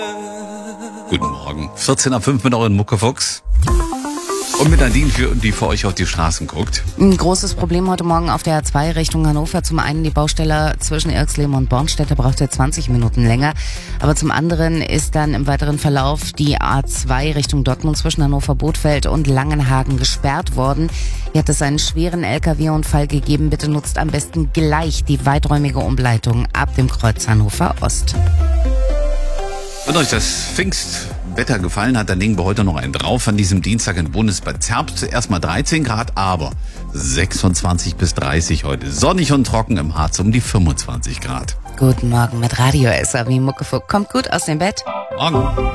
Guten Morgen. 14:05 mit euren Muckefuchs. Und mit Nadine, die für euch auf die Straßen guckt. Ein großes Problem heute Morgen auf der A2 Richtung Hannover. Zum einen die Baustelle zwischen Irxleben und Bornstedt, da braucht ihr 20 Minuten länger. Aber zum anderen ist dann im weiteren Verlauf die A2 Richtung Dortmund zwischen Hannover-Bothfeld und Langenhagen gesperrt worden. Hier hat es einen schweren LKW-Unfall gegeben. Bitte nutzt am besten gleich die weiträumige Umleitung ab dem Kreuz Hannover Ost. Wenn euch das Pfingstwetter gefallen hat, dann legen wir heute noch einen drauf. An diesem Dienstag in Bundesbad Zerbst erstmal 13 Grad, aber 26 bis 30 heute. Sonnig und trocken, im Harz um die 25 Grad. Guten Morgen mit Radio SAW Muckefuchs. Kommt gut aus dem Bett. Morgen.